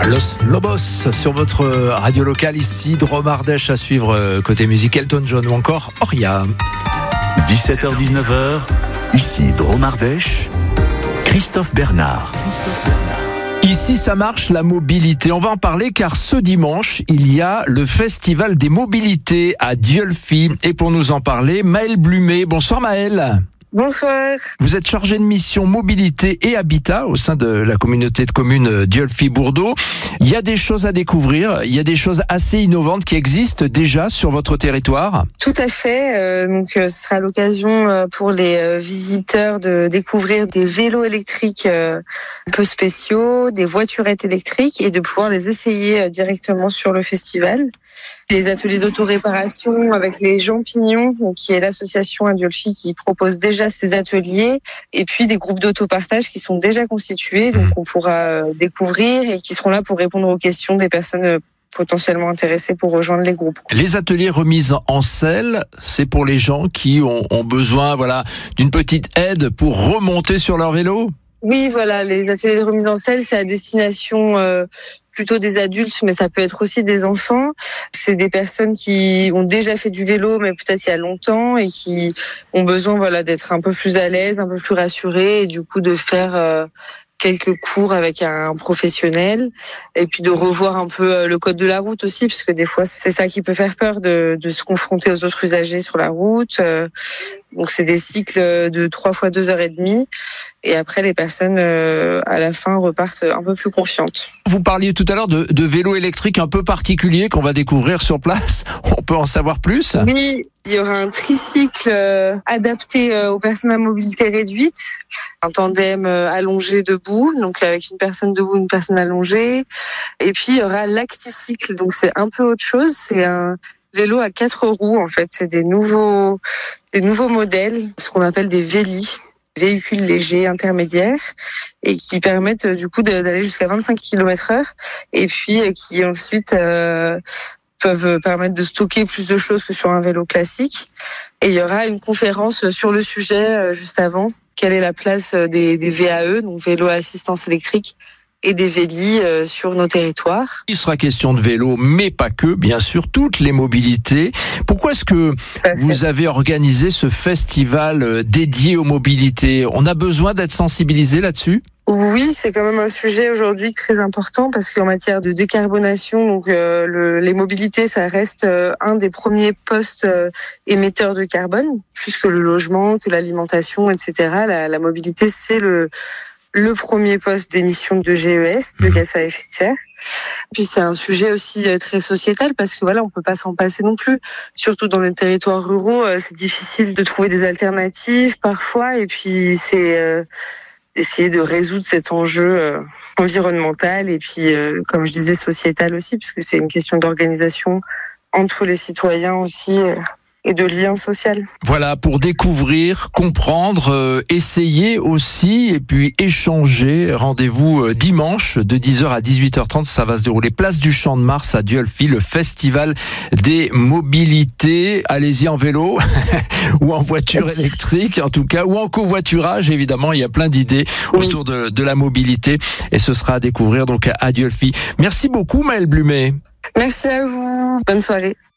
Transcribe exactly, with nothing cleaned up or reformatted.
Los Lobos sur votre radio locale ici, Drôme Ardèche à suivre côté musique Elton John ou encore Oria. dix-sept heures dix-neuf heures, ici Drôme Ardèche, Christophe Bernard. Christophe Bernard. Ici, ça marche, la mobilité. On va en parler car ce dimanche, il y a le Festival des mobilités à Dieulfi. Et pour nous en parler, Maëlle Blumet. Bonsoir Maëlle. Bonsoir. Vous êtes chargée de mission mobilité et habitat au sein de la communauté de communes Dieulfi-Bourdeaux. Il y a des choses à découvrir, il y a des choses assez innovantes qui existent déjà sur votre territoire. Tout à fait. Euh, donc, ce sera l'occasion euh, pour les euh, visiteurs de découvrir des vélos électriques euh, un peu spéciaux, des voiturettes électriques et de pouvoir les essayer euh, directement sur le festival. Les ateliers d'autoréparation avec les Champignons, donc, qui est l'association à Dieulfi qui propose déjà ces ateliers, et puis des groupes d'autopartage qui sont déjà constitués, donc on pourra découvrir et qui seront là pour répondre aux questions des personnes potentiellement intéressées pour rejoindre les groupes. Les ateliers remises en selle, c'est pour les gens qui ont, ont besoin, voilà, d'une petite aide pour remonter sur leur vélo? Oui, voilà, les ateliers de remise en selle, c'est à destination euh, plutôt des adultes, mais ça peut être aussi des enfants. C'est des personnes qui ont déjà fait du vélo, mais peut-être il y a longtemps, et qui ont besoin, voilà, d'être un peu plus à l'aise, un peu plus rassurés, et du coup de faire euh, quelques cours avec un professionnel, et puis de revoir un peu le code de la route aussi, parce que des fois c'est ça qui peut faire peur, de, de se confronter aux autres usagers sur la route. Donc c'est des cycles de trois fois deux heures et demie, et après les personnes à la fin repartent un peu plus confiantes. Vous parliez tout à l'heure de, de vélos électriques un peu particuliers qu'on va découvrir sur place. On peut en savoir plus? Oui, il y aura un tricycle adapté aux personnes à mobilité réduite, un tandem allongé debout, donc avec une personne debout, une personne allongée. Et puis il y aura l'acticycle, donc c'est un peu autre chose. C'est un vélo à quatre roues en fait. C'est des nouveaux, des nouveaux modèles, ce qu'on appelle des vélis, véhicules légers intermédiaires, et qui permettent du coup d'aller jusqu'à vingt-cinq kilomètres heure, et puis qui ensuite euh, peuvent permettre de stocker plus de choses que sur un vélo classique. Et il y aura une conférence sur le sujet juste avant. Quelle est la place des, des V A E, donc vélo à assistance électrique, et des vélis euh, sur nos territoires. Il sera question de vélo, mais pas que, bien sûr, toutes les mobilités. Pourquoi est-ce que vous avez organisé ce festival dédié aux mobilités? On a besoin d'être sensibilisé là-dessus? Oui, c'est quand même un sujet aujourd'hui très important, parce qu'en matière de décarbonation, donc euh, le, les mobilités, ça reste euh, un des premiers postes euh, émetteurs de carbone, plus que le logement, que l'alimentation, et cetera. La, la mobilité, c'est le le premier poste d'émission de G E S, de gaz à effet de serre. Puis c'est un sujet aussi très sociétal, parce que voilà, on peut pas s'en passer non plus. Surtout dans les territoires ruraux, c'est difficile de trouver des alternatives parfois, et puis c'est euh, essayer de résoudre cet enjeu euh, environnemental, et puis euh, comme je disais sociétal aussi, puisque c'est une question d'organisation entre les citoyens aussi. Euh, et de lien social. Voilà, pour découvrir, comprendre, euh, essayer aussi, et puis échanger. Rendez-vous euh, dimanche de dix heures à dix-huit heures trente, ça va se dérouler place du Champ de Mars à Dieulfi, le Festival des mobilités. Allez-y en vélo ou en voiture Merci. électrique en tout cas, ou en covoiturage évidemment, il y a plein d'idées oui. autour de, de la mobilité, et ce sera à découvrir donc à Dieulfi. Merci beaucoup Maëlle Blumet. Merci à vous, bonne soirée.